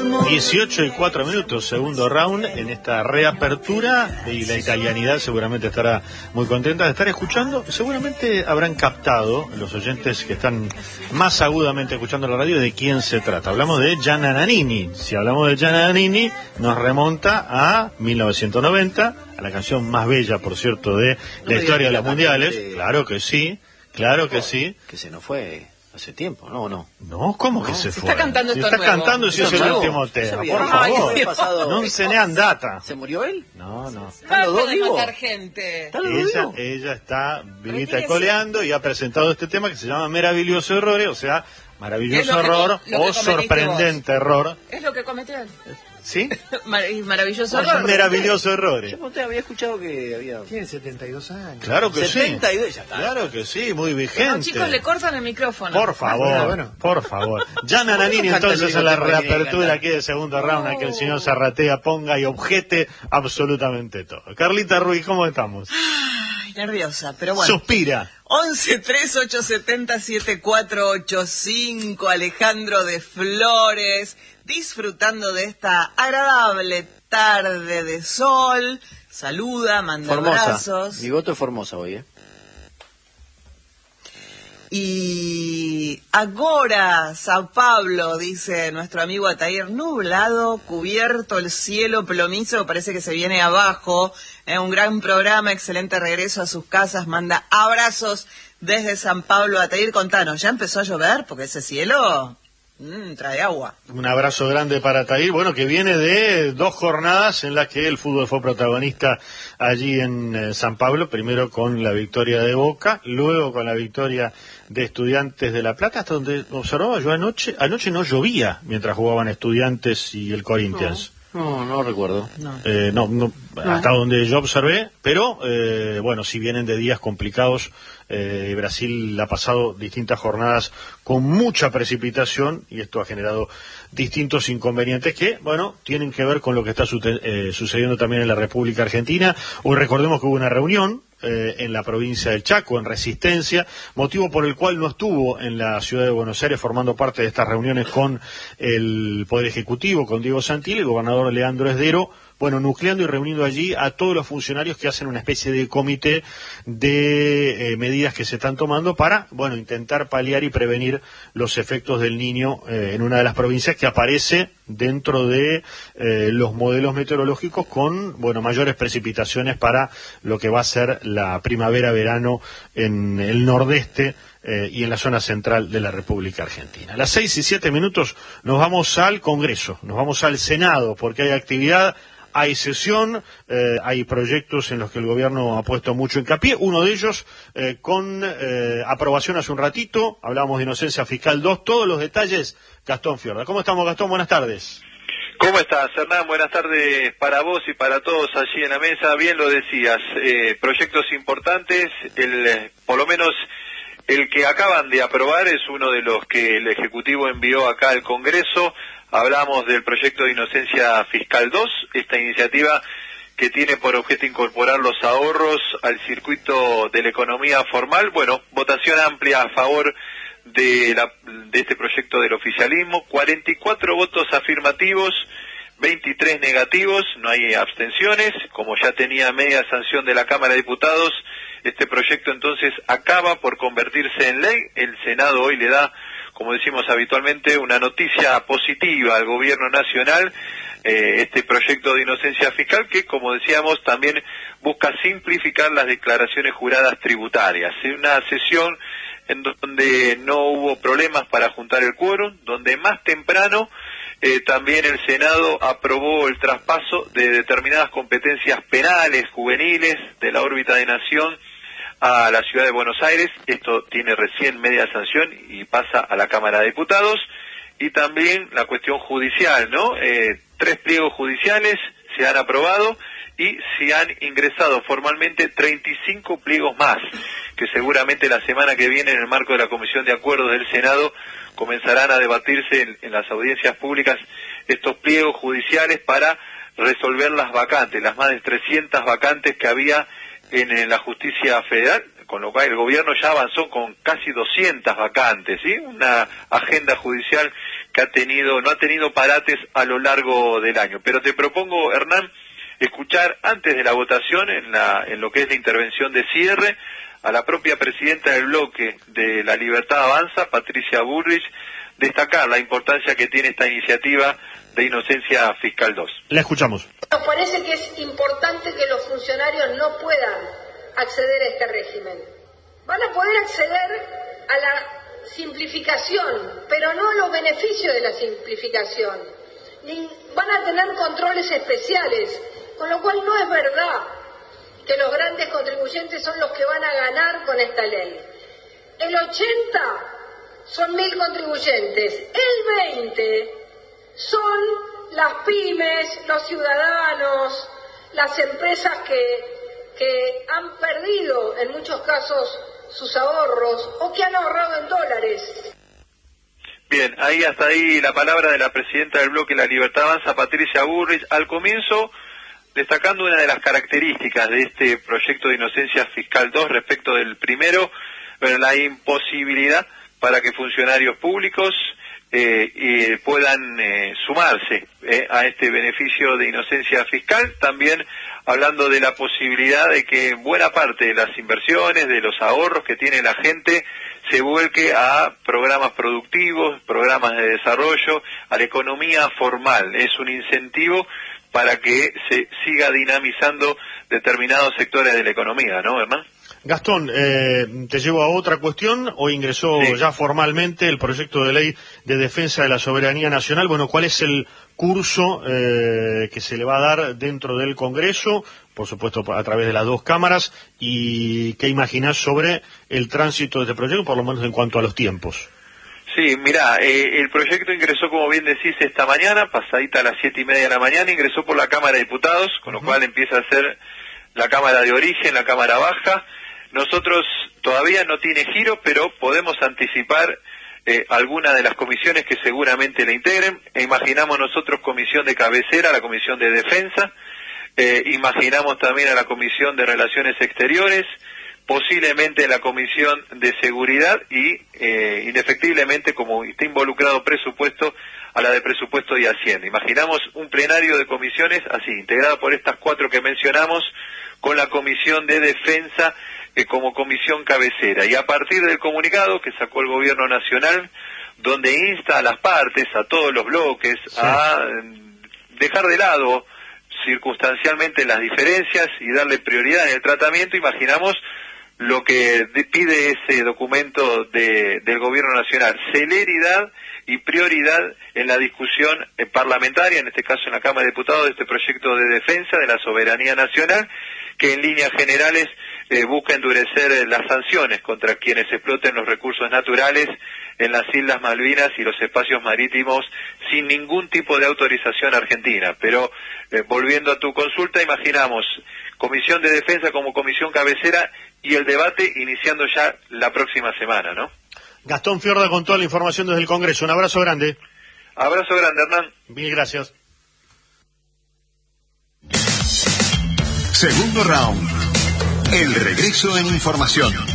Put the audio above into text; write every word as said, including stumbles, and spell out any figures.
dieciocho y cuatro minutos, segundo round en esta reapertura, y la italianidad seguramente estará muy contenta de estar escuchando. Seguramente habrán captado los oyentes que están más agudamente escuchando la radio de quién se trata. Hablamos de Gianna Nannini. Si hablamos de Gianna Nannini, nos remonta a mil novecientos noventa, a la canción más bella, por cierto, de la historia de los mundiales. Claro que sí, claro que sí. Que se nos fue hace tiempo, ¿no? ¿No? No, ¿cómo no, que se, se fue? Está cantando se esto está nuevo. cantando si es el último tema, por favor. Pasado... No se ne andata. ¿Se murió él? No, no. ¿Están los dos de vivos? matar gente? Ella, ella está vivita y coleando y ha presentado este tema que se llama Meraviglioso Errore, o sea, maravilloso error o sorprendente error. Es lo que cometió él. ¿Sí? Mar maravilloso error. Meraviglioso error. Yo te había escuchado que había... Tiene setenta y dos años. Claro que setenta y dos, sí. ya está. Claro que sí, muy vigente. Los chicos le cortan el micrófono. Por favor, bueno, bueno. por favor. Gianna Nannini entonces en la reapertura aquí de segundo round, a que el señor Zarratea ponga y objete absolutamente todo. Carlita Ruiz, ¿cómo estamos? Ay, nerviosa, pero bueno. Suspira. once tres ocho siete cero siete cuatro ocho cinco, Alejandro de Flores, disfrutando de esta agradable tarde de sol. Saluda, manda Formosa. abrazos. Mi voto es Formosa hoy, ¿eh? Y agora, Sao Paulo, dice nuestro amigo Atair, nublado, cubierto el cielo plomizo, parece que se viene abajo. Es un gran programa, excelente regreso a sus casas, manda abrazos desde San Pablo. Atair, contanos, ¿ya empezó a llover? Porque ese cielo mmm, trae agua. Un abrazo grande para Atair, bueno, que viene de dos jornadas en las que el fútbol fue protagonista allí en eh, San Pablo, primero con la victoria de Boca, luego con la victoria de Estudiantes de La Plata, hasta donde observaba yo anoche, anoche no llovía mientras jugaban Estudiantes y el Corinthians. No, no recuerdo. No. Eh, no, no, hasta donde yo observé, pero eh, bueno, si vienen de días complicados, eh, Brasil ha pasado distintas jornadas con mucha precipitación y esto ha generado distintos inconvenientes que, bueno, tienen que ver con lo que está su eh, sucediendo también en la República Argentina. Hoy recordemos que hubo una reunión Eh, en la provincia del Chaco, en Resistencia, motivo por el cual no estuvo en la ciudad de Buenos Aires formando parte de estas reuniones con el Poder Ejecutivo, con Diego Santilli, el gobernador Leandro Esdero, bueno, nucleando y reuniendo allí a todos los funcionarios que hacen una especie de comité de eh, medidas que se están tomando para, bueno, intentar paliar y prevenir los efectos del Niño eh, en una de las provincias que aparece dentro de eh, los modelos meteorológicos con, bueno, mayores precipitaciones para lo que va a ser la primavera-verano en el nordeste eh, y en la zona central de la República Argentina. A las seis y siete minutos nos vamos al Congreso, nos vamos al Senado, porque hay actividad. Hay sesión, eh, hay proyectos en los que el gobierno ha puesto mucho hincapié, uno de ellos eh, con eh, aprobación hace un ratito, hablábamos de inocencia fiscal dos, todos los detalles, Gastón Fiorda. ¿Cómo estamos, Gastón? Buenas tardes. ¿Cómo estás, Hernán? Buenas tardes para vos y para todos allí en la mesa. Bien lo decías, eh, proyectos importantes, el, por lo menos el que acaban de aprobar es uno de los que el Ejecutivo envió acá al Congreso. Hablamos del proyecto de Inocencia Fiscal dos, esta iniciativa que tiene por objeto incorporar los ahorros al circuito de la economía formal. Bueno, votación amplia a favor de, la, de este proyecto del oficialismo, cuarenta y cuatro votos afirmativos, veintitrés negativos, no hay abstenciones, como ya tenía media sanción de la Cámara de Diputados, este proyecto entonces acaba por convertirse en ley. El Senado hoy le da, como decimos habitualmente, una noticia positiva al gobierno nacional, eh, este proyecto de inocencia fiscal que, como decíamos, también busca simplificar las declaraciones juradas tributarias. En una sesión en donde no hubo problemas para juntar el quórum, donde más temprano eh, también el Senado aprobó el traspaso de determinadas competencias penales, juveniles, de la órbita de nación a la ciudad de Buenos Aires. Esto tiene recién media sanción y pasa a la Cámara de Diputados. Y también la cuestión judicial, ¿no? Eh, tres pliegos judiciales se han aprobado y se han ingresado formalmente treinta y cinco pliegos más, que seguramente la semana que viene en el marco de la Comisión de Acuerdos del Senado comenzarán a debatirse en, en las audiencias públicas estos pliegos judiciales para resolver las vacantes, las más de trescientas vacantes que había en, en la justicia federal, con lo cual el gobierno ya avanzó con casi doscientas vacantes, ¿sí? Una agenda judicial que ha tenido, no ha tenido parates a lo largo del año. Pero te propongo, Hernán, escuchar antes de la votación, en, la, en lo que es la intervención de cierre, a la propia presidenta del bloque de La Libertad Avanza, Patricia Bullrich, destacar la importancia que tiene esta iniciativa de Inocencia Fiscal dos. La escuchamos. Nos parece que es importante que los funcionarios no puedan acceder a este régimen. Van a poder acceder a la simplificación, pero no a los beneficios de la simplificación. Ni van a tener controles especiales, con lo cual no es verdad que los grandes contribuyentes son los que van a ganar con esta ley. El ochenta son mil contribuyentes, el veinte son las pymes, los ciudadanos, las empresas que, que han perdido en muchos casos sus ahorros o que han ahorrado en dólares. Bien, ahí hasta ahí la palabra de la presidenta del bloque La Libertad Avanza, Patricia Bullrich, al comienzo destacando una de las características de este proyecto de Inocencia Fiscal dos respecto del primero, pero la imposibilidad para que funcionarios públicos eh, eh, puedan eh, sumarse eh, a este beneficio de inocencia fiscal, también hablando de la posibilidad de que buena parte de las inversiones, de los ahorros que tiene la gente, se vuelque a programas productivos, programas de desarrollo, a la economía formal. Es un incentivo para que se siga dinamizando determinados sectores de la economía, ¿no, Hernán? Gastón, eh, te llevo a otra cuestión. Hoy ingresó sí. ya formalmente el proyecto de ley de defensa de la soberanía nacional. Bueno, ¿cuál es el curso eh, que se le va a dar dentro del Congreso? Por supuesto, a través de las dos cámaras. ¿Y qué imaginás sobre el tránsito de este proyecto, por lo menos en cuanto a los tiempos? Sí, mirá, eh, el proyecto ingresó, como bien decís, esta mañana, pasadita a las siete y media de la mañana, ingresó por la Cámara de Diputados, con lo uh-huh. cual empieza a ser la Cámara de Origen, la Cámara Baja. Nosotros todavía no tiene giro, pero podemos anticipar eh, alguna de las comisiones que seguramente le integren. E imaginamos nosotros comisión de cabecera, la Comisión de Defensa, eh, imaginamos también a la Comisión de Relaciones Exteriores, posiblemente la Comisión de Seguridad y, eh, indefectiblemente, como está involucrado presupuesto, a la de Presupuesto y Hacienda. Imaginamos un plenario de comisiones así, integrado por estas cuatro que mencionamos, con la Comisión de Defensa eh, como comisión cabecera. Y a partir del comunicado que sacó el Gobierno Nacional, donde insta a las partes, a todos los bloques, sí. a dejar de lado circunstancialmente las diferencias y darle prioridad en el tratamiento, imaginamos lo que pide ese documento de, del Gobierno Nacional: celeridad y prioridad en la discusión eh, parlamentaria, en este caso en la Cámara de Diputados, de este proyecto de defensa de la soberanía nacional, que en líneas generales eh, busca endurecer eh, las sanciones contra quienes exploten los recursos naturales en las Islas Malvinas y los espacios marítimos sin ningún tipo de autorización argentina. Pero, eh, volviendo a tu consulta, imaginamos Comisión de Defensa como comisión cabecera y el debate iniciando ya la próxima semana, ¿no? Gastón Fiorda con toda la información desde el Congreso. Un abrazo grande. Abrazo grande, Hernán. Mil gracias. Segundo round. El regreso en información.